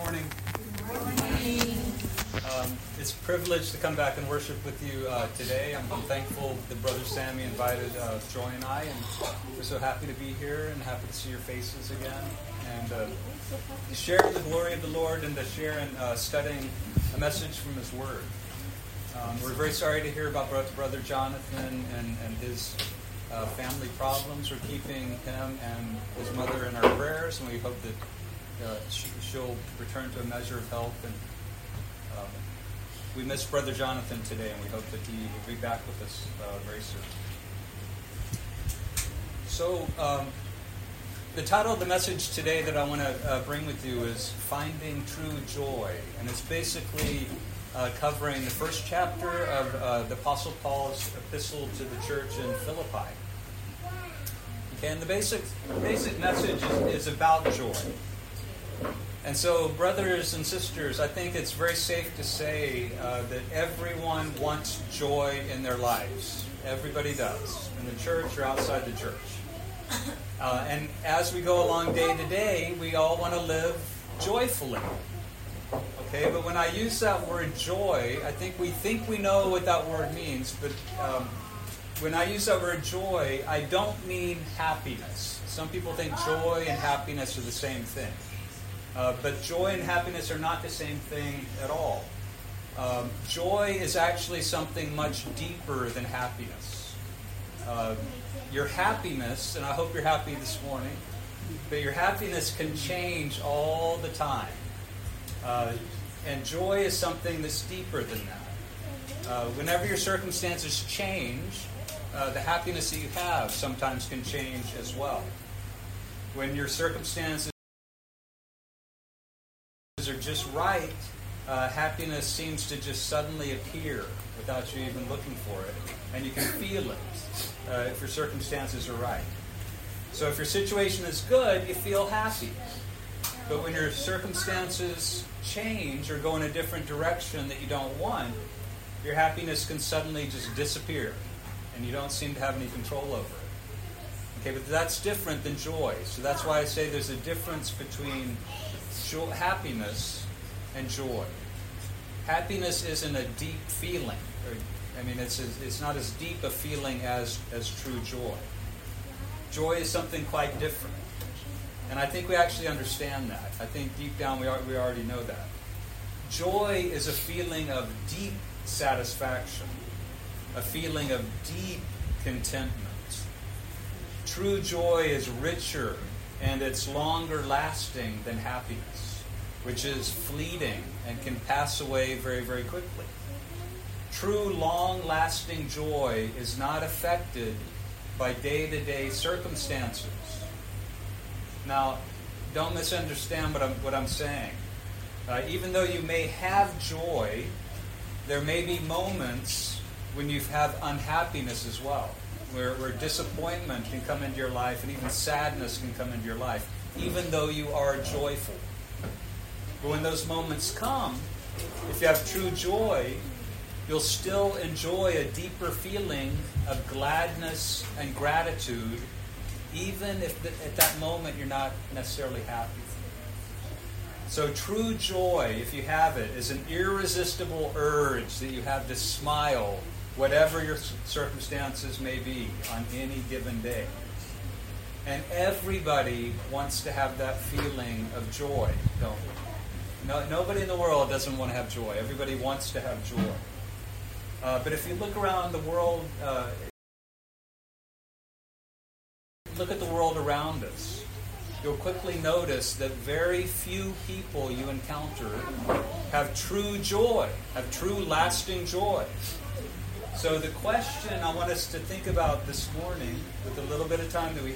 morning. It's a privilege to come back and worship with you today. I'm thankful that Brother Sammy invited Joy and I, and we're so happy to be here and happy to see your faces again. And to share the glory of the Lord and to share in studying a message from His Word. We're very sorry to hear about Brother Jonathan and his family problems. We're keeping him and his mother in our prayers, and we hope that she'll return to a measure of health. And we miss Brother Jonathan today, and we hope that he will be back with us very soon. So, the title of the message today that I want to bring with you is Finding True Joy. And it's basically covering the first chapter of the Apostle Paul's epistle to the church in Philippi. Okay, and the basic message is about joy. And so, brothers and sisters, I think it's very safe to say that everyone wants joy in their lives. Everybody does, in the church or outside the church. And as we go along day to day, we all want to live joyfully. Okay, but when I use that word joy, I think we know what that word means. But when I use that word joy, I don't mean happiness. Some people think joy and happiness are the same thing. But joy and happiness are not the same thing at all. Joy is actually something much deeper than happiness. Your happiness, and I hope you're happy this morning, but your happiness can change all the time. And joy is something that's deeper than that. Whenever your circumstances change, the happiness that you have sometimes can change as well. When your circumstances are just right, happiness seems to just suddenly appear without you even looking for it. And you can feel it if your circumstances are right. So if your situation is good, you feel happy. But when your circumstances change or go in a different direction that you don't want, your happiness can suddenly just disappear, and you don't seem to have any control over it. Okay, but that's different than joy. So that's why I say there's a difference between happiness and joy. Happiness isn't a deep feeling. It's not as deep a feeling as true joy. Joy is something quite different. And I think we actually understand that. I think deep down we already know that. Joy is a feeling of deep satisfaction, a feeling of deep contentment. True joy is richer and it's longer lasting than happiness, which is fleeting and can pass away very, very quickly. True long-lasting joy is not affected by day-to-day circumstances. Now, don't misunderstand what I'm saying. Even though you may have joy, there may be moments when you have unhappiness as well, where disappointment can come into your life and even sadness can come into your life, even though you are joyful. But when those moments come, if you have true joy, you'll still enjoy a deeper feeling of gladness and gratitude, even if at that moment you're not necessarily happy. So true joy, if you have it, is an irresistible urge that you have to smile, whatever your circumstances may be on any given day. And everybody wants to have that feeling of joy, don't we? Nobody in the world doesn't want to have joy. Everybody wants to have joy. But if you look around the world, look at the world around us, you'll quickly notice that very few people you encounter have true joy, have true lasting joy. So the question I want us to think about this morning, with a little bit of time that we